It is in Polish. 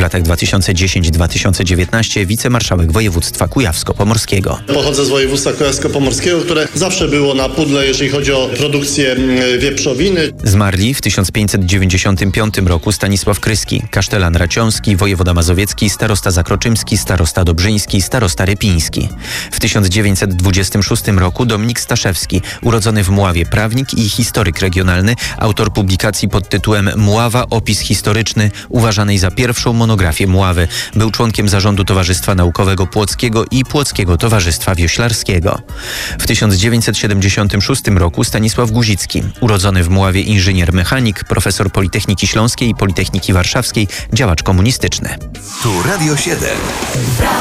latach 2010-2019 wicemarszałek województwa kujawsko-pomorskiego. Pochodzę z województwa kujawsko-pomorskiego, które zawsze było na pudle, jeżeli chodzi o produkcję wieprzowiny. Zmarli w 1595 roku Stanisław Kryski, kasztelan raciąski, wojewoda mazowiecki, starosta zakroczymski, starosta dobrzyński, starosta rypiński. W 1926 roku Dominik Staszewski, urodzony w Mławie prawnik i historyk regionalny, autor publikacji pod tytułem Mława – opis historyczny, uważanej za pierwszą monografię Mławy. Był członkiem zarządu Towarzystwa Naukowego Płockiego i Płockiego Towarzystwa Wioślarskiego. W 1976 roku Stanisław Guzicki, urodzony w Mławie inżynier mechanik, profesor Politechniki Śląskiej i Politechniki Warszawskiej, działacz komunistyczny. Tu Radio 7.